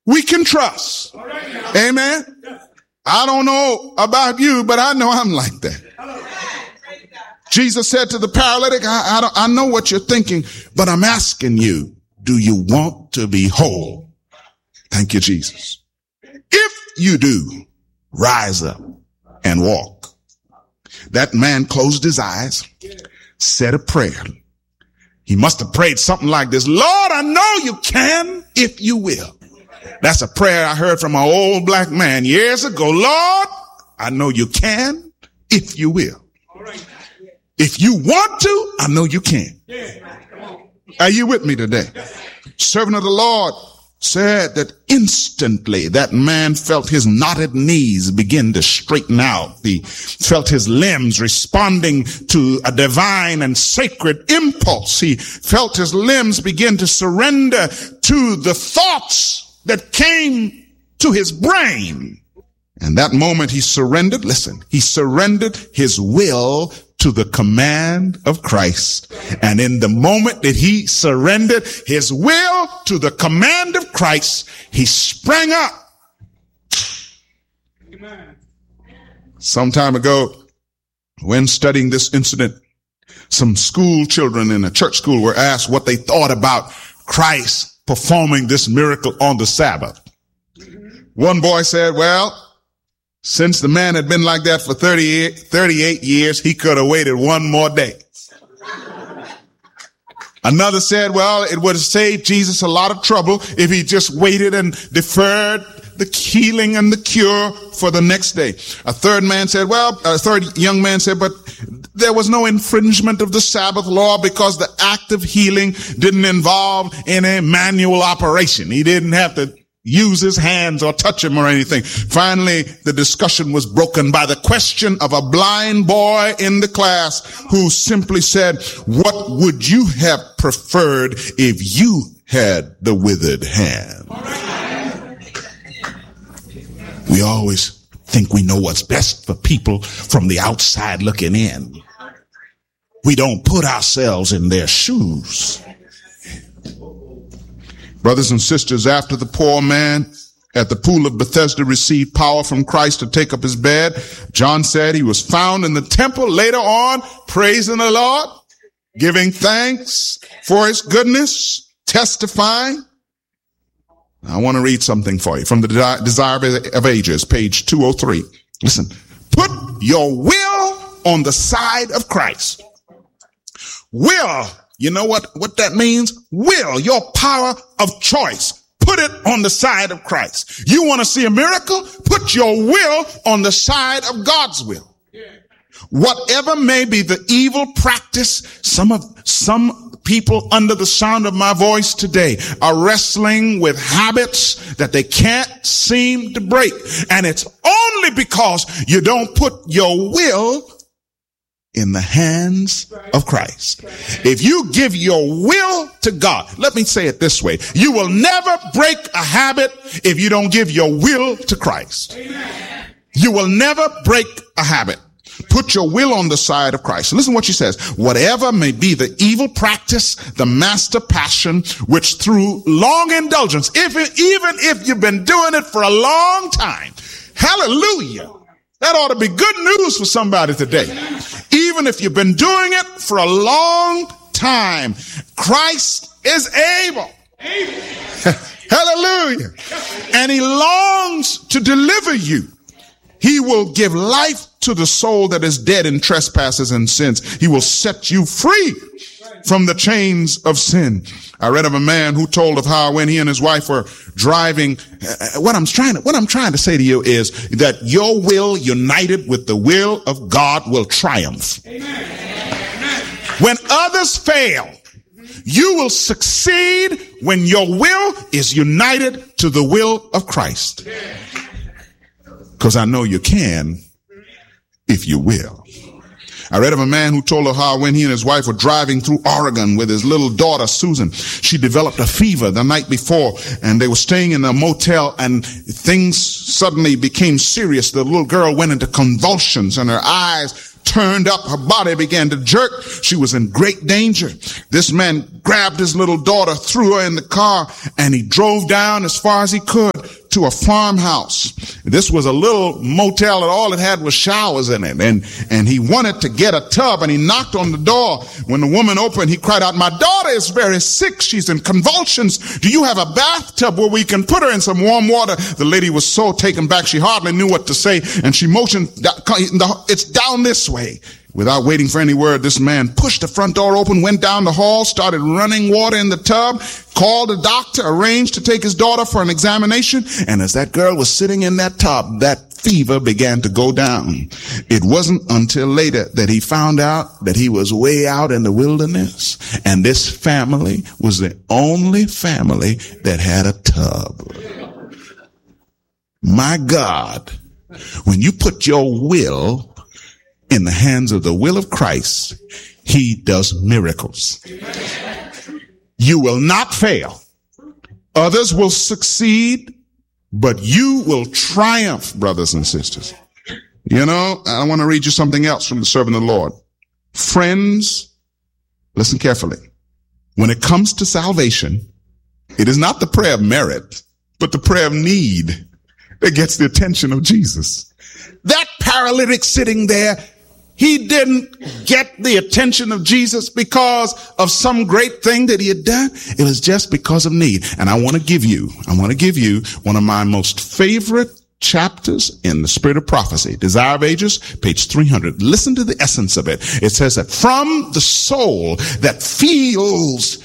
we can trust. Amen. I don't know about you, but I know I'm like that. Jesus said to the paralytic, I know what you're thinking, but I'm asking you, do you want to be whole? Thank you, Jesus. If you do, rise up and walk. That man closed his eyes, said a prayer. He must have prayed something like this: Lord, I know you can if you will. That's a prayer I heard from an old black man years ago. Lord, I know you can if you will. If you want to, I know you can. Are you with me today? Servant of the Lord said that instantly that man felt his knotted knees begin to straighten out. He felt his limbs responding to a divine and sacred impulse. He felt his limbs begin to surrender to the thoughts that came to his brain. And that moment he surrendered, he surrendered his will to the command of Christ. And in the moment that he surrendered his will to the command of Christ, he sprang up. Amen. Some time ago, when studying this incident, some school children in a church school were asked what they thought about Christ performing this miracle on the Sabbath. One boy said, well, since the man had been like that for 38 years, he could have waited one more day. Another said, well, it would have saved Jesus a lot of trouble if he just waited and deferred the healing and the cure for the next day. A third young man said, but there was no infringement of the Sabbath law because the act of healing didn't involve any manual operation. He didn't have to use his hands or touch him or anything. Finally, the discussion was broken by the question of a blind boy in the class who simply said, what would you have preferred if you had the withered hand? We always think we know what's best for people from the outside looking in. We don't put ourselves in their shoes. Brothers and sisters, after the poor man at the pool of Bethesda received power from Christ to take up his bed, John said he was found in the temple later on, praising the Lord, giving thanks for his goodness, testifying. I want to read something for you from the Desire of Ages, page 203. Listen, put your will on the side of Christ. Will. You know what that means? Will, your power of choice. Put it on the side of Christ. You want to see a miracle? Put your will on the side of God's will. Whatever may be the evil practice, some people under the sound of my voice today are wrestling with habits that they can't seem to break. And it's only because you don't put your will in the hands of Christ. If you give your will to God, let me say it this way, you will never break a habit if you don't give your will to Christ. Amen. You will never break a habit. Put your will on the side of Christ. Listen what she says. Whatever may be the evil practice, the master passion, which through long indulgence, even if you've been doing it for a long time, hallelujah, that ought to be good news for somebody today. Even if you've been doing it for a long time, Christ is able. Hallelujah. And he longs to deliver you. He will give life to the soul that is dead in trespasses and sins. He will set you free from the chains of sin. I read of a man who told of how when he and his wife were driving, what I'm trying to say to you is that your will united with the will of God will triumph. Amen. When others fail, you will succeed when your will is united to the will of Christ. Because I know you can if you will. I read of a man who told her how when he and his wife were driving through Oregon with his little daughter, Susan, she developed a fever the night before, and they were staying in a motel, and things suddenly became serious. The little girl went into convulsions, and her eyes turned up. Her body began to jerk. She was in great danger. This man grabbed his little daughter, threw her in the car, and he drove down as far as he could. to a farmhouse. This was a little motel and all it had was showers in it. And he wanted to get a tub and he knocked on the door. When the woman opened, he cried out, "My daughter is very sick. She's in convulsions. Do you have a bathtub where we can put her in some warm water?" The lady was so taken back, she hardly knew what to say. And she motioned, "It's down this way." Without waiting for any word, this man pushed the front door open, went down the hall, started running water in the tub, called a doctor, arranged to take his daughter for an examination. And as that girl was sitting in that tub, that fever began to go down. It wasn't until later that he found out that he was way out in the wilderness. And this family was the only family that had a tub. My God, when you put your will in the hands of the will of Christ, he does miracles. You will not fail. Others will succeed, but you will triumph, brothers and sisters. You know, I want to read you something else from the servant of the Lord. Friends, listen carefully. When it comes to salvation, it is not the prayer of merit, but the prayer of need that gets the attention of Jesus. That paralytic sitting there, he didn't get the attention of Jesus because of some great thing that he had done. It was just because of need. And I want to give you one of my most favorite chapters in the Spirit of Prophecy, Desire of Ages, page 300. Listen to the essence of it. It says that from the soul that feels,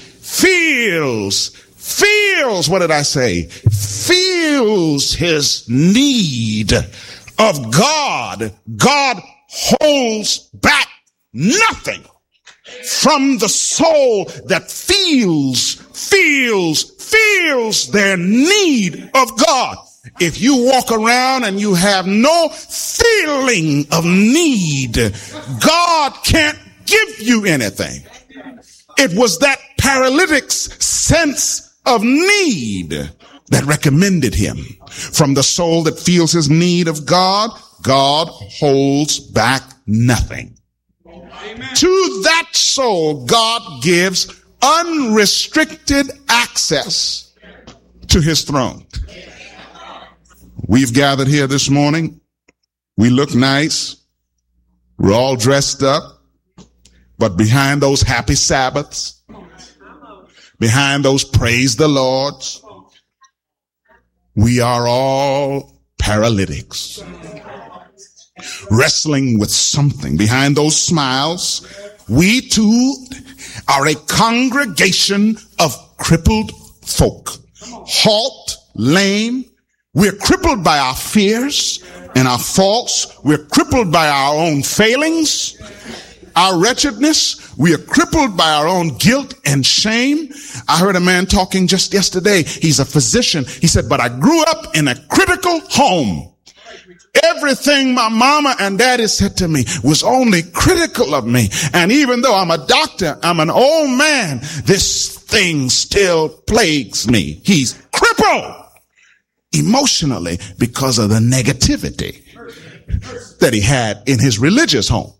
what did I say? Feels his need of God. God holds back nothing. From the soul that feels their need of God. If you walk around and you have no feeling of need, God can't give you anything. It was that paralytic's sense of need that recommended him. From the soul that feels his need of God, God holds back nothing. Amen. To that soul, God gives unrestricted access to his throne. We've gathered here this morning. We look nice. We're all dressed up. But behind those happy Sabbaths, behind those praise the Lords, we are all paralytics, wrestling with something. Behind those smiles, we too are a congregation of crippled folk, halt, lame. We're crippled by our fears and our faults. We're crippled by our own failings, our wretchedness. We are crippled by our own guilt and shame. I heard a man talking just yesterday. He's a physician. He said, "But I grew up in a critical home. Everything my mama and daddy said to me was only critical of me. And even though I'm a doctor, I'm an old man, this thing still plagues me." He's crippled emotionally because of the negativity that he had in his religious home.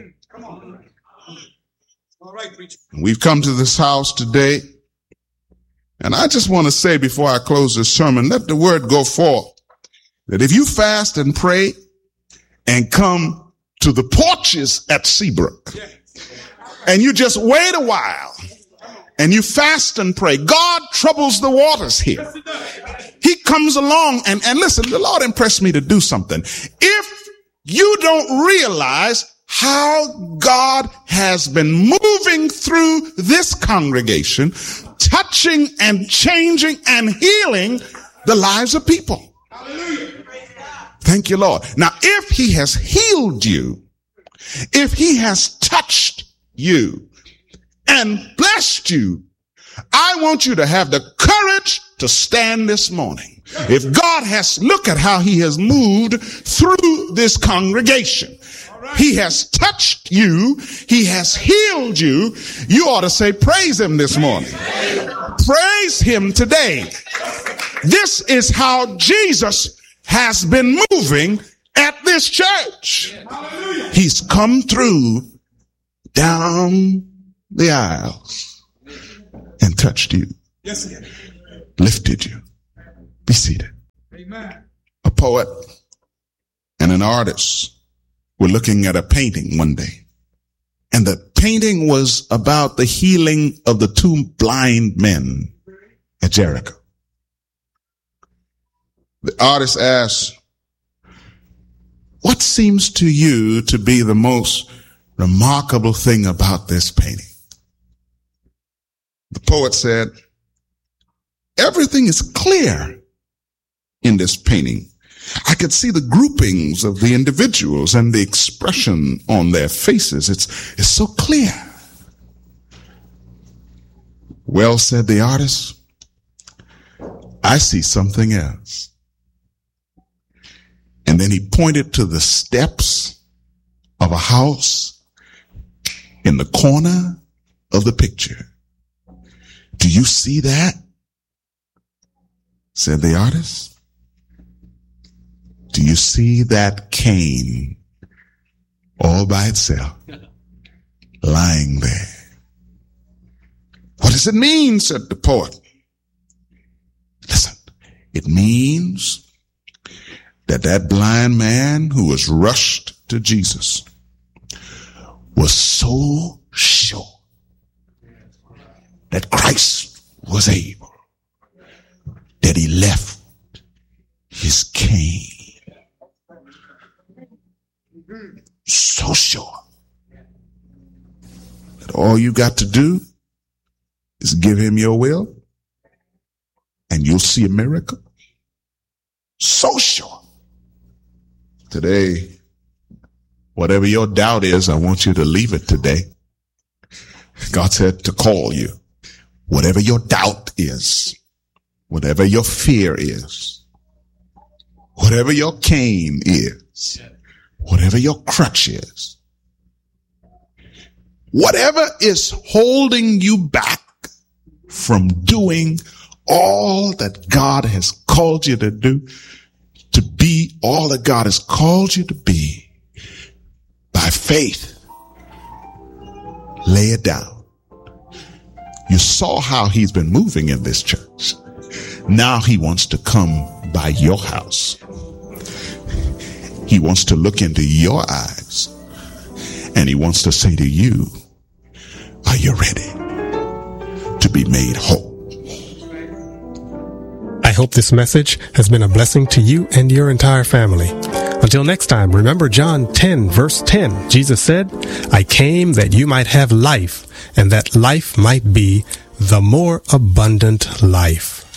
We've come to this house today, and I just want to say before I close this sermon, let the word go forth that if you fast and pray and come to the porches at Seabrook and you just wait a while and you fast and pray, God troubles the waters here. He comes along and listen, the Lord impressed me to do something. If you don't realize how God has been moving through this congregation, touching and changing and healing the lives of people. Thank you, Lord. Now, if he has healed you, if he has touched you and blessed you, I want you to have the courage to stand this morning. If God has, look at how he has moved through this congregation. He has touched you. He has healed you. You ought to say, praise him this morning. Praise him today. This is how Jesus has been moving at this church. He's come through down the aisles and touched you. Lifted you. Be seated. A poet and an artist were looking at a painting one day. And the painting was about the healing of the two blind men at Jericho. The artist asked, "What seems to you to be the most remarkable thing about this painting?" The poet said, "Everything is clear in this painting. I could see the groupings of the individuals and the expression on their faces. It's so clear." "Well," said the artist, "I see something else." And then he pointed to the steps of a house in the corner of the picture. "Do you see that?" said the artist. "Do you see that cane all by itself lying there?" "What does it mean?" said the poet. "Listen, it means that blind man who was rushed to Jesus was so sure that Christ was able that he left his cane. So sure that all you got to do is give him your will and you'll see a miracle. So sure. Today, whatever your doubt is, I want you to leave it today. God said to call you. Whatever your doubt is, whatever your fear is, whatever your cane is, whatever your crutch is, whatever is holding you back from doing all that God has called you to do, to be all that God has called you to be, by faith, lay it down. You saw how he's been moving in this church. Now he wants to come by your house. He wants to look into your eyes and he wants to say to you, are you ready to be made whole? I hope this message has been a blessing to you and your entire family. Until next time, remember John 10 verse 10. Jesus said, I came that you might have life, and that life might be the more abundant life.